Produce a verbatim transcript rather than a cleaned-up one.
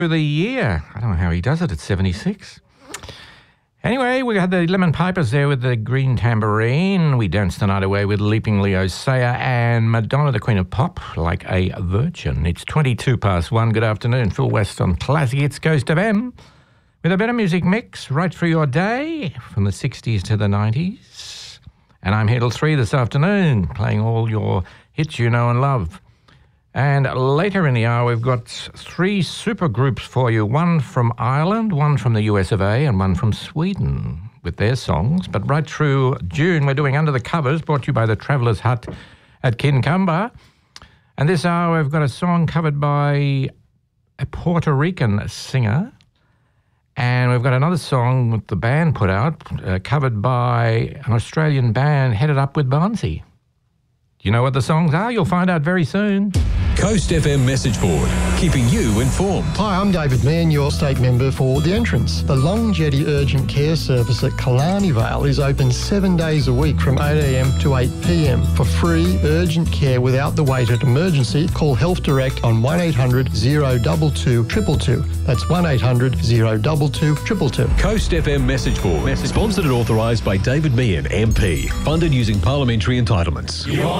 the year. I don't know how he does it at seventy-six. Anyway, we had the Lemon Pipers there with the Green Tambourine. We danced the night away with Leaping Leo Sayer and Madonna, the Queen of Pop, Like a Virgin. It's twenty-two past one. Good afternoon. Phil West on Classic Hits Coast F M with a better music mix right through your day from the sixties to the nineties. And I'm here till three this afternoon playing all your hits you know and love. And later in the hour, we've got three super groups for you, one from Ireland, one from the U S of A, and one from Sweden with their songs. But right through June, we're doing Under the Covers, brought to you by the Travellers Hut at Kincumber. And this hour, we've got a song covered by a Puerto Rican singer. And we've got another song that the band put out, uh, covered by an Australian band headed up with Barnsey. You know what the songs are? You'll find out very soon. Coast F M message board, keeping you informed. Hi, I'm David Mann, your state member for The Entrance. The Long Jetty Urgent Care Service at Killarney Vale is open seven days a week from eight a m to eight p m. For free urgent care without the wait at emergency, call Health Direct on one eight hundred, oh two two, two two two. That's one eight hundred, oh two two, two two two. Coast F M message board, message sponsored and authorised by David Meehan, M P. Funded using parliamentary entitlements.